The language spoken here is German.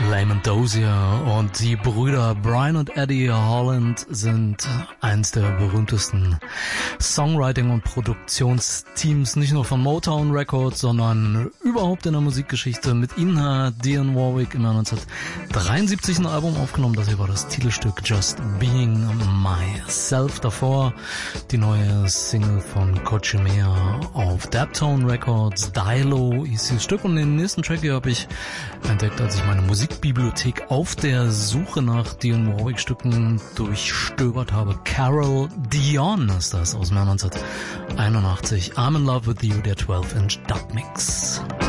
Layman Dozier und die Brüder Brian und Eddie Holland sind eins der berühmtesten Songwriting- und Produktionsteams, nicht nur von Motown Records, sondern überhaupt in der Musikgeschichte. Mit ihnen hat Dionne Warwick im Jahr 1973 ein Album aufgenommen, das hier war das Titelstück Just Being Myself. Davor die neue Single von Kojimea auf Daptone Records, Dilo hieß dieses Stück, und den nächsten Track hier habe ich entdeckt, als ich meine Musikbibliothek auf der Suche nach Dionne Warwick Stücken durchstöbert habe. Carol Dion ist das aus dem Jahr 1981. I'm in Love with You, der 12-inch Dub Mix.